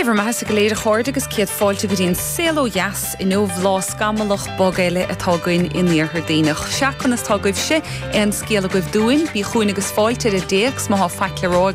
Ever mas go léir chóir agus ciad fáilte go dtíon saoló jas in nó bhlás gamalach bogéile atá goin in níorthar daoinech. Seachas tá goibh se an scéal a goibh dúin, bí chuin agus fáilte a déags má feiclerá